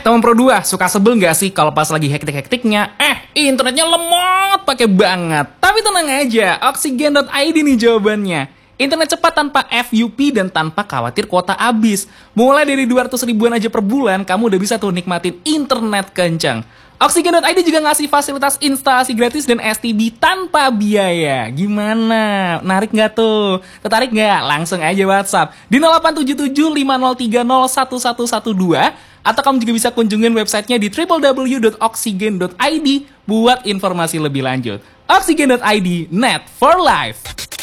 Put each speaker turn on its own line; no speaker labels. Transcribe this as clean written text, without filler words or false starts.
Teman Pro 2, suka sebel nggak sih kalau pas lagi hektik-hektiknya, internetnya lemot pakai banget. Tapi tenang aja, Oksigen.id nih jawabannya. Internet cepat tanpa FUP dan tanpa khawatir kuota habis. Mulai dari 200 ribuan aja per bulan, kamu udah bisa tuh nikmatin internet kencang. Oksigen.id juga ngasih fasilitas instalasi gratis dan STB tanpa biaya. Gimana? Narik nggak tuh? Tertarik nggak? Langsung aja WhatsApp di 087750301112 atau kamu juga bisa kunjungin websitenya di www.oksigen.id buat informasi lebih lanjut. Oksigen.id, net for life.